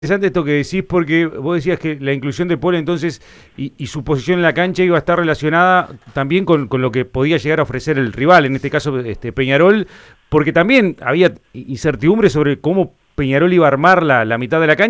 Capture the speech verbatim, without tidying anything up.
Interesante esto que decís porque vos decías que la inclusión de Paul entonces y, y su posición en la cancha iba a estar relacionada también con, con lo que podía llegar a ofrecer el rival, en este caso este Peñarol, porque también había incertidumbre sobre cómo Peñarol iba a armar la, la mitad de la cancha.